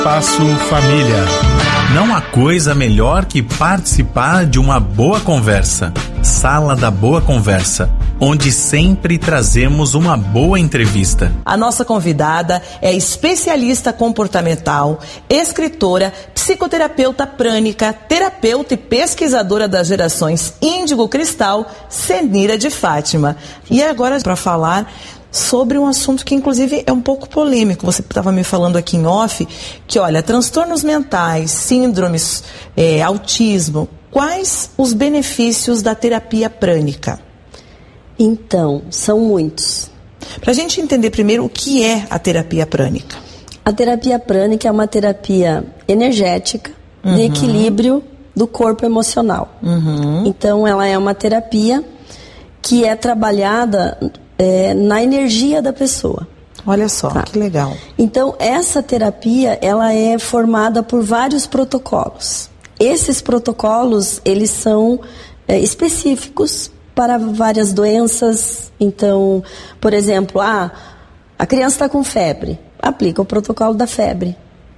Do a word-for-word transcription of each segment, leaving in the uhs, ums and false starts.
Espaço Família. Não há coisa melhor que participar de uma boa conversa. Sala da Boa Conversa, onde sempre trazemos uma boa entrevista. A nossa convidada é especialista comportamental, escritora, psicoterapeuta prânica, terapeuta e pesquisadora das gerações Índigo Cristal, Zenira de Fátima. E agora para falar sobre um assunto que inclusive é um pouco polêmico. Você estava me falando aqui em off que, olha, transtornos mentais, síndromes, é, autismo, quais os benefícios da terapia prânica? Então, são muitos. Para a gente entender primeiro o que é a terapia prânica. A terapia prânica é uma terapia energética, uhum, de equilíbrio do corpo emocional. Uhum. Então, ela é uma terapia que é trabalhada É, na energia da pessoa. Olha só, tá. Que legal. Então, essa terapia, ela é formada por vários protocolos. Esses protocolos, eles são é, específicos para várias doenças. Então, por exemplo, ah, a criança está com febre. Aplica o protocolo da febre.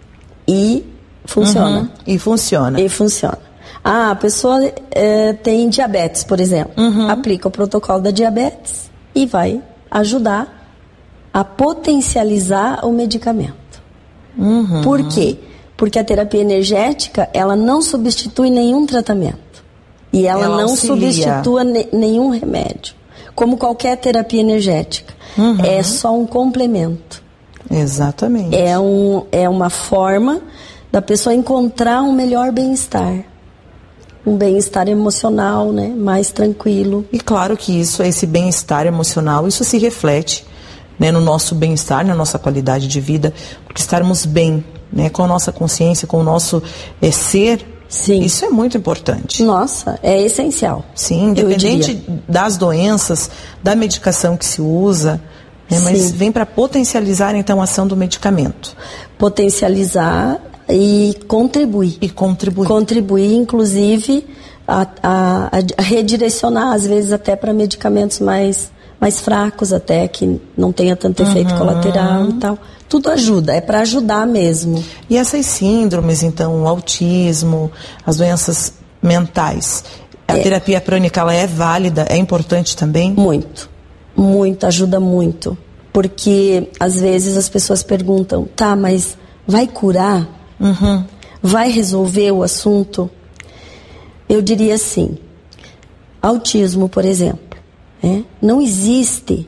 E funciona. Uhum. E funciona. E funciona. Ah, a pessoa é, tem diabetes, por exemplo. Uhum. Aplica o protocolo da diabetes. E vai ajudar a potencializar o medicamento. Uhum. Por quê? Porque a terapia energética, ela não substitui nenhum tratamento. E ela, ela não auxilia. substitua ne- nenhum remédio. Como qualquer terapia energética. Uhum. É só um complemento. Exatamente. É, um, é uma forma da pessoa encontrar um melhor bem-estar. Um bem-estar emocional, né, mais tranquilo. E claro que isso, esse bem-estar emocional, isso se reflete, né, no nosso bem-estar, na nossa qualidade de vida, porque estarmos bem, né, com a nossa consciência, com o nosso é, ser, sim, isso é muito importante. Nossa, é essencial. Sim, independente das doenças, da medicação que se usa, né, mas vem para potencializar então a ação do medicamento. Potencializar e contribuir. E contribuir. Contribuir, inclusive, a, a, a redirecionar, às vezes, até para medicamentos mais, mais fracos, até que não tenha tanto efeito uhum. colateral e tal. Tudo ajuda, é para ajudar mesmo. E essas síndromes, então, o autismo, as doenças mentais, a é. terapia prânica, ela é válida, é importante também? Muito, muito, ajuda muito. Porque, às vezes, as pessoas perguntam, tá, mas vai curar? Uhum. Vai resolver o assunto? Eu diria assim, autismo, por exemplo, né? Não existe